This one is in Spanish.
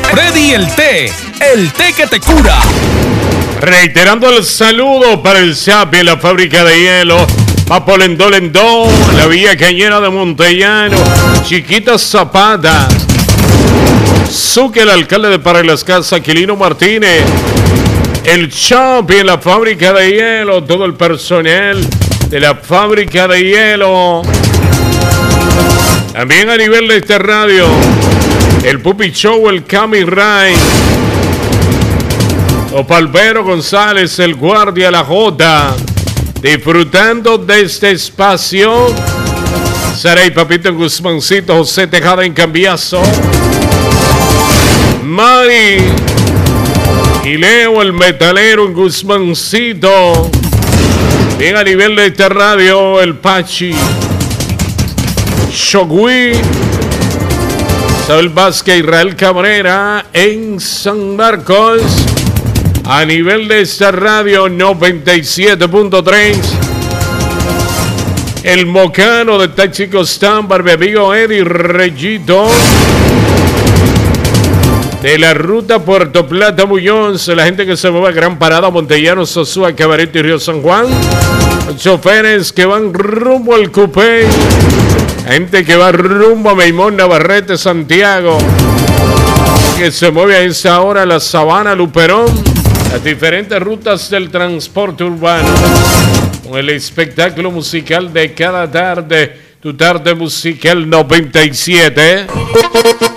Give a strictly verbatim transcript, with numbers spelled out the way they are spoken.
Freddy el té, el té que te cura. Reiterando el saludo para el Sapi en la fábrica de hielo. Papo Lendó Lendó, la Villa Cañera de Montellano, Chiquita Zapata, Zuque, el alcalde de Para las Casas, Aquilino Martínez, el Chapi en la fábrica de hielo, todo el personal de la fábrica de hielo. También a nivel de este radio, el Pupi Show, el Cami Ray, Opalvero González, el Guardia La Jota, disfrutando de este espacio. Sara y Papito en Guzmancito, José Tejada en Cambiazo, Mari y Leo el Metalero en Guzmancito. Bien a nivel de este radio, el Pachi, Shogui, Saúl Vázquez, Israel Cabrera en San Marcos. A nivel de esta radio noventa y siete punto tres, el Mocano de Taxi Costán, Barbebigo Eddie Reyito, de la ruta Puerto Plata Muñoz, la gente que se mueve a Gran Parada, Montellano, Sosúa, Cabaret y Río San Juan, choferes que van rumbo al Cupé, gente que va rumbo a Meimón, Navarrete, Santiago, que se mueve a esa hora la Sabana, Luperón, las diferentes rutas del transporte urbano, con el espectáculo musical de cada tarde, tu tarde musical noventa y siete.